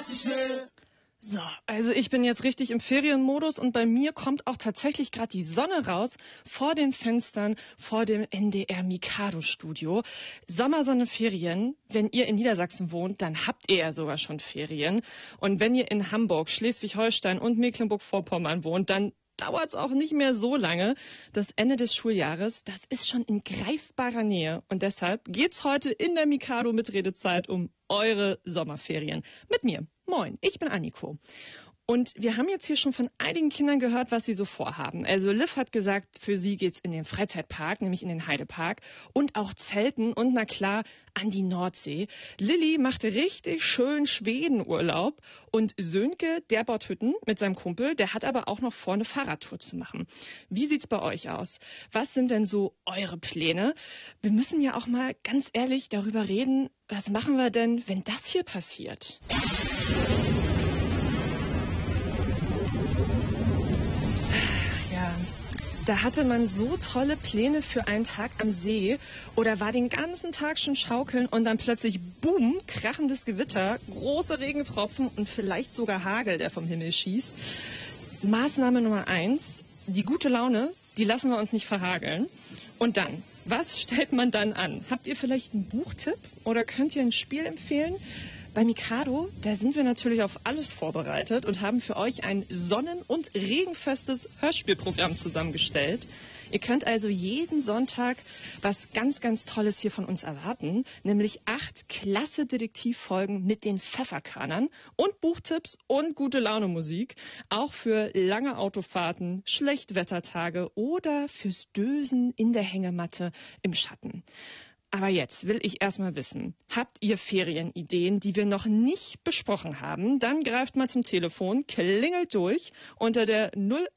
ich will. So, also ich bin jetzt richtig im Ferienmodus und bei mir kommt auch tatsächlich gerade die Sonne raus vor den Fenstern, vor dem NDR Mikado Studio. Sommersonne, Ferien. Wenn ihr in Niedersachsen wohnt, dann habt ihr ja sogar schon Ferien. Und wenn ihr in Hamburg, Schleswig-Holstein und Mecklenburg-Vorpommern wohnt, dann dauert es auch nicht mehr so lange. Das Ende des Schuljahres, das ist schon in greifbarer Nähe. Und deshalb geht's heute in der Mikado Mitredezeit um eure Sommerferien. Mit mir. Moin, ich bin Anniko. Und wir haben jetzt hier schon von einigen Kindern gehört, was sie so vorhaben. Also Liv hat gesagt, für sie geht's in den Freizeitpark, nämlich in den Heidepark und auch Zelten und na klar an die Nordsee. Lilly macht richtig schön Schwedenurlaub und Sönke, der baut Hütten mit seinem Kumpel, der hat aber auch noch vor, eine Fahrradtour zu machen. Wie sieht's bei euch aus? Was sind denn so eure Pläne? Wir müssen ja auch mal ganz ehrlich darüber reden, was machen wir denn, wenn das hier passiert? Da hatte man so tolle Pläne für einen Tag am See oder war den ganzen Tag schon schaukeln und dann plötzlich, boom, krachendes Gewitter, große Regentropfen und vielleicht sogar Hagel, der vom Himmel schießt. Maßnahme Nummer 1, die gute Laune, die lassen wir uns nicht verhageln. Und dann, was stellt man dann an? Habt ihr vielleicht einen Buchtipp oder könnt ihr ein Spiel empfehlen? Bei Mikado, da sind wir natürlich auf alles vorbereitet und haben für euch ein sonnen- und regenfestes Hörspielprogramm zusammengestellt. Ihr könnt also jeden Sonntag was ganz, ganz Tolles hier von uns erwarten, nämlich 8 klasse Detektivfolgen mit den Pfefferkörnern und Buchtipps und gute Laune Musik, auch für lange Autofahrten, Schlechtwettertage oder fürs Dösen in der Hängematte im Schatten. Aber jetzt will ich erstmal wissen, habt ihr Ferienideen, die wir noch nicht besprochen haben? Dann greift mal zum Telefon, klingelt durch unter der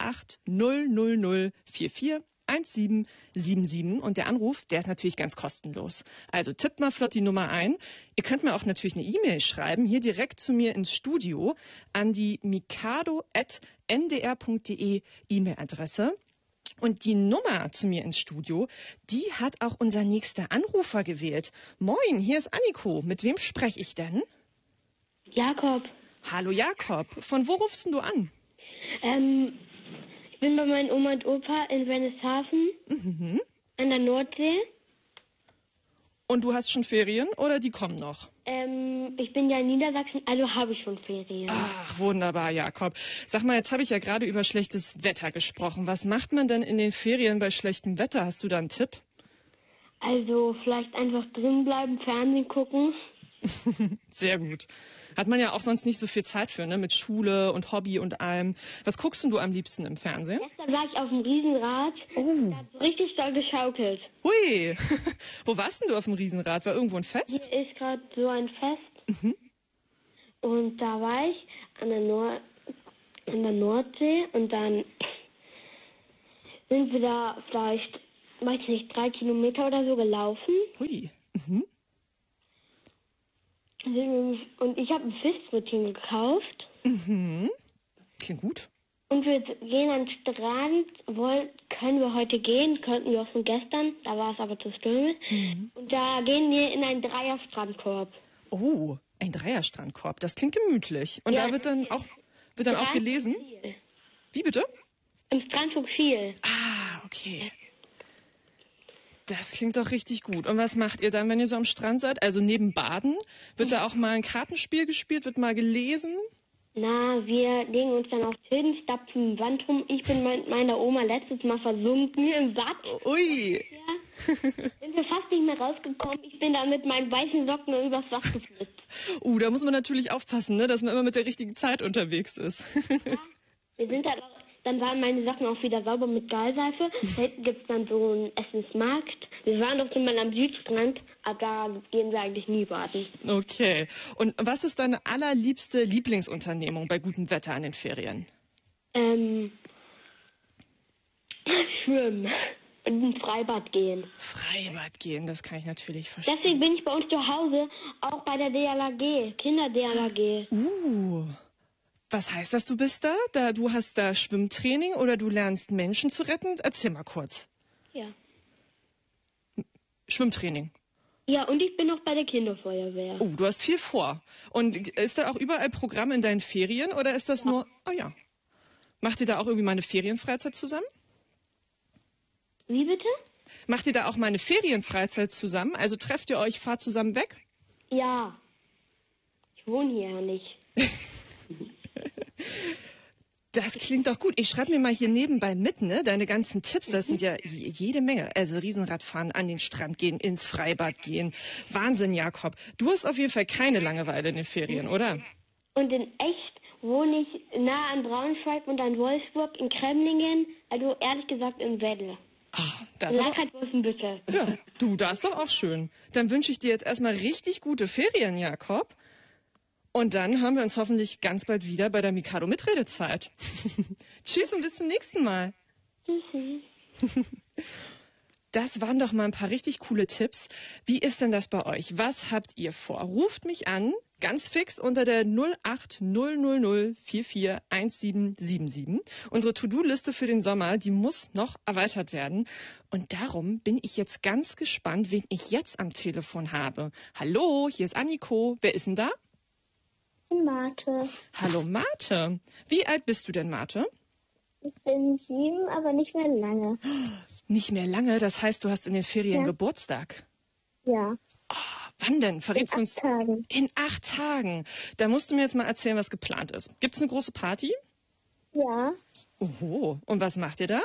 08000441777 und der Anruf, der ist natürlich ganz kostenlos. Also tippt mal flott die Nummer ein. Ihr könnt mir auch natürlich eine E-Mail schreiben, hier direkt zu mir ins Studio an die mikado@ndr.de E-Mail-Adresse. Und die Nummer zu mir ins Studio, die hat auch unser nächster Anrufer gewählt. Moin, hier ist Anniko. Mit wem spreche ich denn? Jakob. Hallo Jakob. Von wo rufst denn du an? Ich bin bei meinen Oma und Opa in Wilhelmshaven an der Nordsee. Und du hast schon Ferien oder die kommen noch? Ich bin ja in Niedersachsen, also habe ich schon Ferien. Ach, wunderbar, Jakob. Sag mal, jetzt habe ich ja gerade über schlechtes Wetter gesprochen. Was macht man denn in den Ferien bei schlechtem Wetter? Hast du da einen Tipp? Also vielleicht einfach drin bleiben, Fernsehen gucken. Sehr gut. Hat man ja auch sonst nicht so viel Zeit für, ne? Mit Schule und Hobby und allem. Was guckst denn du am liebsten im Fernsehen? Gestern war ich auf dem Riesenrad. Oh. Da hat so richtig doll geschaukelt. Hui. Wo warst denn du auf dem Riesenrad? War irgendwo ein Fest? Hier ist gerade so ein Fest. Und da war ich an der Nordsee und dann sind wir da vielleicht, weiß ich nicht, 3 Kilometer oder so gelaufen. Hui. Und ich habe ein Fischbrötchen gekauft. Klingt gut. Und wir gehen an den Strand. Können wir heute gehen? Könnten wir auch schon gestern. Da war es aber zu stürmisch. Und da gehen wir in einen Dreierstrandkorb. Oh, ein Dreierstrandkorb. Das klingt gemütlich. Und Ja, da wird dann auch gelesen? Viel. Wie bitte? Im Strandflug viel. Ah, okay. Das klingt doch richtig gut. Und was macht ihr dann, wenn ihr so am Strand seid? Also neben Baden? Wird da auch mal ein Kartenspiel gespielt? Wird mal gelesen? Na, wir legen uns dann auf den Hin, stapfen im Wand rum. Ich bin mit meiner Oma letztes Mal versunken im Bad. Ui. Ja. Sind wir fast nicht mehr rausgekommen. Ich bin da mit meinen weißen Socken übers Wasser geflitzt. Da muss man natürlich aufpassen, ne, dass man immer mit der richtigen Zeit unterwegs ist. Ja, wir sind dann waren meine Sachen auch wieder sauber mit Galseife. Da hinten gibt es dann so einen Essensmarkt. Wir waren doch schon mal am Südstrand, aber da gehen wir eigentlich nie baden. Okay. Und was ist deine allerliebste Lieblingsunternehmung bei gutem Wetter an den Ferien? Schwimmen und ins Freibad gehen. Freibad gehen, das kann ich natürlich verstehen. Deswegen bin ich bei uns zu Hause auch bei der DLRG, Kinder-DLRG. Was heißt das, du bist da? Du hast da Schwimmtraining oder du lernst Menschen zu retten? Erzähl mal kurz. Ja. Schwimmtraining. Ja, und ich bin noch bei der Kinderfeuerwehr. Oh, du hast viel vor. Und ist da auch überall Programm in deinen Ferien oder ist das nur... Oh ja. Macht ihr da auch irgendwie mal eine Ferienfreizeit zusammen? Wie bitte? Macht ihr da auch mal eine Ferienfreizeit zusammen? Also trefft ihr euch, fahrt zusammen weg? Ja. Ich wohne hier ja nicht. Das klingt doch gut. Ich schreibe mir mal hier nebenbei mit, ne? Deine ganzen Tipps, das sind ja jede Menge. Also Riesenradfahren, an den Strand gehen, ins Freibad gehen. Wahnsinn, Jakob. Du hast auf jeden Fall keine Langeweile in den Ferien, oder? Und in echt wohne ich nah an Braunschweig und an Wolfsburg, in Kremlingen, also ehrlich gesagt in Wedel. Ach, das ist aber, Landkreis Wolfenbüttel. ja, du, das ist doch auch schön. Dann wünsche ich dir jetzt erstmal richtig gute Ferien, Jakob. Und dann haben wir uns hoffentlich ganz bald wieder bei der Mikado Mitredezeit. Tschüss und bis zum nächsten Mal. Tschüssi. Das waren doch mal ein paar richtig coole Tipps. Wie ist denn das bei euch? Was habt ihr vor? Ruft mich an, ganz fix unter der 08000 441777. Unsere To-Do-Liste für den Sommer, die muss noch erweitert werden. Und darum bin ich jetzt ganz gespannt, wen ich jetzt am Telefon habe. Hallo, hier ist Anniko. Wer ist denn da? Marte. Hallo Marte. Wie alt bist du denn, Marte? Ich bin 7, aber nicht mehr lange. Nicht mehr lange, das heißt, du hast in den Ferien Geburtstag. Ja. Oh, wann denn? In Verrätst du 8 uns? Tagen. In 8 Tagen. Da musst du mir jetzt mal erzählen, was geplant ist. Gibt es eine große Party? Ja. Oho. Und was macht ihr da?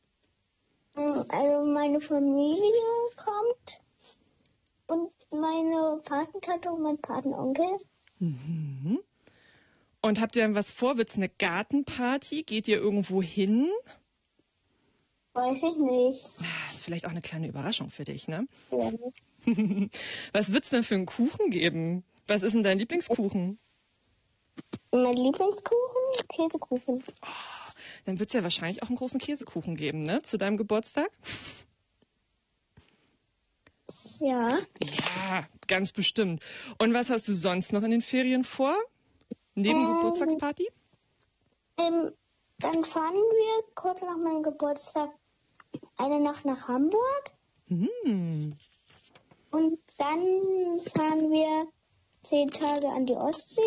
Also meine Familie kommt und meine Patentante und mein Patenonkel. Mhm. Und habt ihr dann was vor? Wird's eine Gartenparty? Geht ihr irgendwo hin? Weiß ich nicht. Ist vielleicht auch eine kleine Überraschung für dich, ne? Ja. Was wird's denn für einen Kuchen geben? Was ist denn dein Lieblingskuchen? Mein Lieblingskuchen? Käsekuchen. Oh, dann wird's ja wahrscheinlich auch einen großen Käsekuchen geben, ne? Zu deinem Geburtstag? Ja. Ja, ganz bestimmt. Und was hast du sonst noch in den Ferien vor? Neben Geburtstagsparty? Dann fahren wir kurz nach meinem Geburtstag eine Nacht nach Hamburg. Hm. Und dann fahren wir 10 Tage an die Ostsee.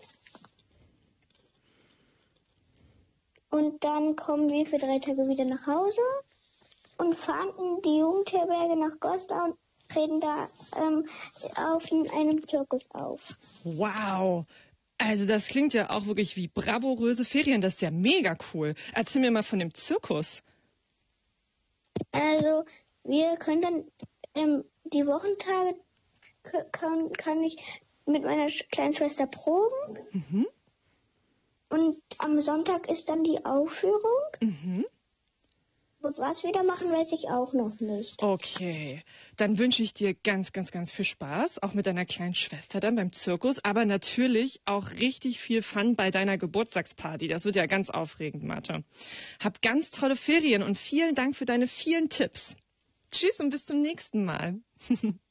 Und dann kommen wir für 3 Tage wieder nach Hause und fahren in die Jugendherberge nach Goslar und treten da auf einem Zirkus auf. Wow. Also das klingt ja auch wirklich wie bravouröse Ferien. Das ist ja mega cool. Erzähl mir mal von dem Zirkus. Also wir können dann die Wochentage kann ich mit meiner kleinen Schwester proben. Mhm. Und am Sonntag ist dann die Aufführung. Mhm. Und was wir da machen, weiß ich auch noch nicht. Okay, dann wünsche ich dir ganz, ganz, ganz viel Spaß, auch mit deiner kleinen Schwester dann beim Zirkus, aber natürlich auch richtig viel Fun bei deiner Geburtstagsparty. Das wird ja ganz aufregend, Marte. Hab ganz tolle Ferien und vielen Dank für deine vielen Tipps. Tschüss und bis zum nächsten Mal.